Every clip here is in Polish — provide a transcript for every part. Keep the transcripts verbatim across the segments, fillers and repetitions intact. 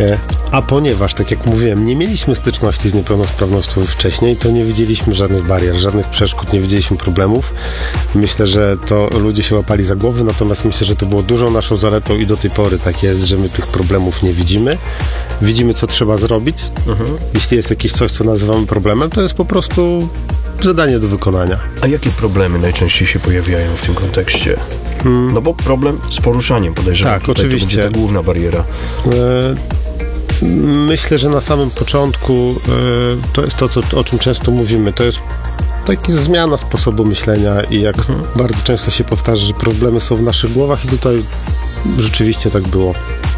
A ponieważ, tak jak mówiłem, nie mieliśmy styczności z niepełnosprawnością wcześniej, to nie widzieliśmy żadnych barier, żadnych przeszkód, nie widzieliśmy problemów. Myślę, że to ludzie się łapali za głowy, natomiast myślę, że to było dużą naszą zaletą i do tej pory tak jest, że my tych problemów nie widzimy. Widzimy, co trzeba zrobić. Mhm. Jeśli jest jakieś coś, co nazywamy problemem, to jest po prostu zadanie do wykonania. A jakie problemy najczęściej się pojawiają w tym kontekście? Hmm. No bo problem z poruszaniem, podejrzewam. Tak, oczywiście. To będzie ta główna bariera. E, myślę, że na samym początku e, to jest to, co, o czym często mówimy. To jest taka zmiana sposobu myślenia i jak hmm. bardzo często się powtarza, że problemy są w naszych głowach i tutaj rzeczywiście tak było.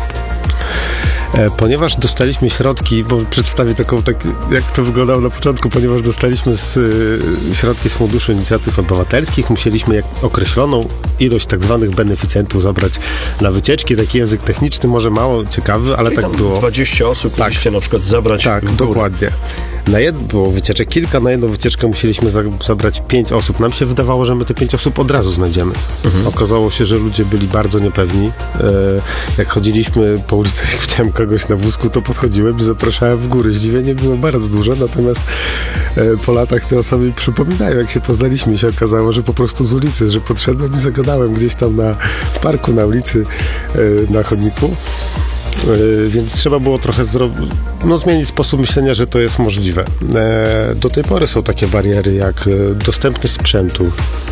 Ponieważ dostaliśmy środki, bo przedstawię taką, tak jak to wyglądało na początku, ponieważ dostaliśmy z, y, środki z Funduszu Inicjatyw Obywatelskich, musieliśmy jak określoną ilość tak zwanych beneficjentów zabrać na wycieczki. Taki język techniczny, może mało ciekawy, ale czyli tak tam było. dwadzieścia osób tak. musieliście na przykład zabrać. Tak, dokładnie. Na jed... było wycieczek kilka, na jedną wycieczkę musieliśmy za... zabrać pięć osób. Nam się wydawało, że my te pięć osób od razu znajdziemy. Mhm. Okazało się, że ludzie byli bardzo niepewni. E, jak chodziliśmy po ulicy, jak widziałem kogoś na wózku, to podchodziłem i zapraszałem w góry. Zdziwienie było bardzo duże, natomiast e, po latach te osoby mi przypominają, jak się poznaliśmy i się okazało, że po prostu z ulicy, że podszedłem i zagadałem gdzieś tam na, w parku, na ulicy, e, na chodniku. Yy, więc trzeba było trochę zro... no, zmienić sposób myślenia, że to jest możliwe. E, do tej pory są takie bariery jak e, dostępność sprzętu,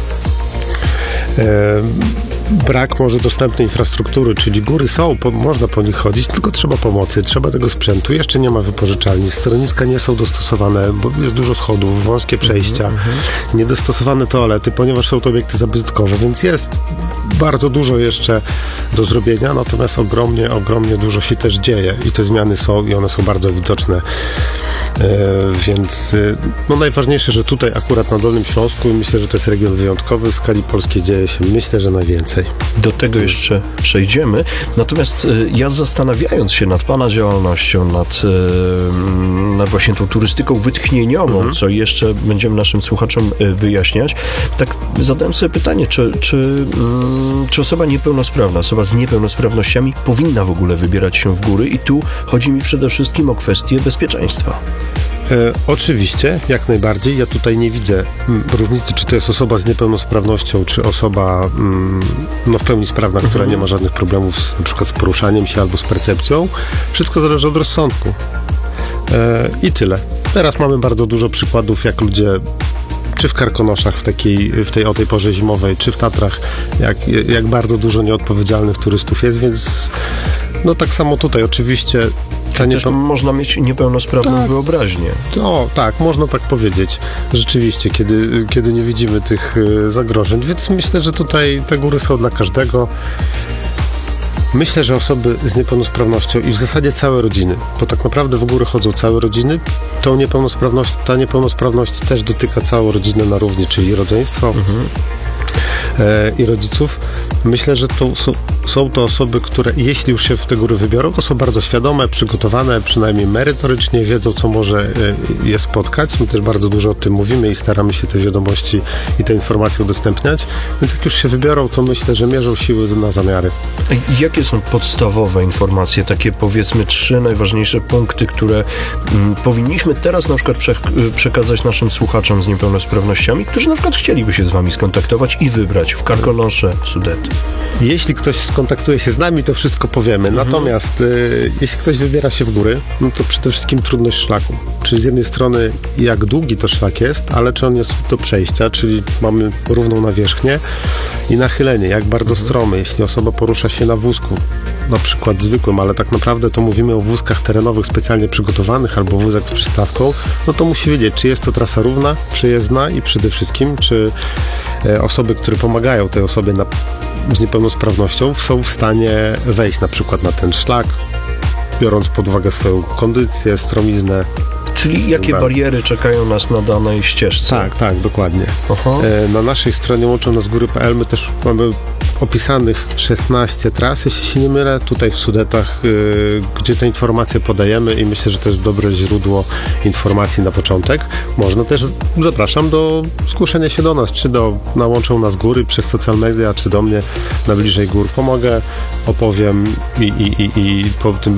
e, brak może dostępnej infrastruktury, czyli góry są, po, można po nich chodzić, tylko trzeba pomocy, trzeba tego sprzętu. Jeszcze nie ma wypożyczalni, schroniska nie są dostosowane, bo jest dużo schodów, wąskie przejścia, mm-hmm. niedostosowane toalety, ponieważ są to obiekty zabytkowe, więc jest bardzo dużo jeszcze do zrobienia, natomiast ogromnie, ogromnie dużo się też dzieje i te zmiany są i one są bardzo widoczne. E, więc no najważniejsze, że tutaj akurat na Dolnym Śląsku, myślę, że to jest region wyjątkowy, w skali polskiej dzieje się, myślę, że najwięcej. Do tego jeszcze przejdziemy. Natomiast ja zastanawiając się nad Pana działalnością, nad, nad właśnie tą turystyką wytchnieniową, mhm. co jeszcze będziemy naszym słuchaczom wyjaśniać, tak zadałem sobie pytanie, czy, czy, czy osoba niepełnosprawna, osoba z niepełnosprawnościami powinna w ogóle wybierać się w góry i tu chodzi mi przede wszystkim o kwestię bezpieczeństwa. E, oczywiście, jak najbardziej. Ja tutaj nie widzę m, różnicy, czy to jest osoba z niepełnosprawnością, czy osoba m, no, w pełni sprawna, mhm. która nie ma żadnych problemów z, na przykład z poruszaniem się albo z percepcją. Wszystko zależy od rozsądku. E, I tyle. Teraz mamy bardzo dużo przykładów, jak ludzie czy w Karkonoszach w, takiej, w tej, o tej porze zimowej, czy w Tatrach, jak, jak bardzo dużo nieodpowiedzialnych turystów jest, więc no tak samo tutaj oczywiście. Czy też niepeł... można mieć niepełnosprawną tak. wyobraźnię. O, tak, można tak powiedzieć. Rzeczywiście, kiedy, kiedy nie widzimy tych y, zagrożeń, więc myślę, że tutaj te góry są dla każdego. Myślę, że osoby z niepełnosprawnością i w zasadzie całe rodziny, bo tak naprawdę w góry chodzą całe rodziny, tą niepełnosprawność, ta niepełnosprawność też dotyka całą rodzinę na równi, czyli rodzeństwo mhm. e, i rodziców. Myślę, że to są, są to osoby, które jeśli już się w te góry wybiorą, to są bardzo świadome, przygotowane, przynajmniej merytorycznie, wiedzą, co może je spotkać. My też bardzo dużo o tym mówimy i staramy się te wiadomości i te informacje udostępniać. Więc jak już się wybiorą, to myślę, że mierzą siły na zamiary. Jakie są podstawowe informacje, takie powiedzmy trzy najważniejsze punkty, które m, powinniśmy teraz na przykład prze, przekazać naszym słuchaczom z niepełnosprawnościami, którzy na przykład chcieliby się z Wami skontaktować i wybrać w Karkonosze, w Sudety? Jeśli ktoś skontaktuje się z nami, to wszystko powiemy. Mhm. Natomiast y, jeśli ktoś wybiera się w góry, no to przede wszystkim trudność szlaku. Czyli z jednej strony jak długi to szlak jest, ale czy on jest do przejścia, czyli mamy równą nawierzchnię i nachylenie, jak bardzo mhm. stromy. Jeśli osoba porusza się na wózku, na przykład zwykłym, ale tak naprawdę to mówimy o wózkach terenowych specjalnie przygotowanych albo wózek z przystawką, no to musi wiedzieć, czy jest to trasa równa, przejezdna i przede wszystkim, czy e, osoby, które pomagają tej osobie na z niepełnosprawnością są w stanie wejść na przykład na ten szlak, biorąc pod uwagę swoją kondycję, stromiznę. Czyli jakie bariery czekają nas na danej ścieżce? Tak, tak, dokładnie. Aha. Na naszej stronie łączą nas góry kropka p l my też mamy opisanych szesnaście tras, jeśli się nie mylę, tutaj w Sudetach, yy, gdzie te informacje podajemy i myślę, że to jest dobre źródło informacji na początek. Można też, zapraszam do zgłoszenia się do nas, czy do, na łączą nas góry przez social media, czy do mnie na Bliżej Gór. Pomogę, opowiem i, i, i, i po tym